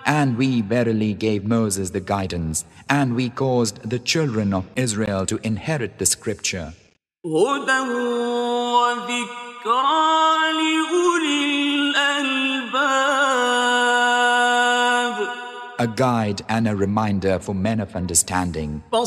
And we verily gave Moses the guidance, and we caused the children of Israel to inherit the scripture, هدى وذكرى لأولي الألباب. a guide and a reminder for men of understanding.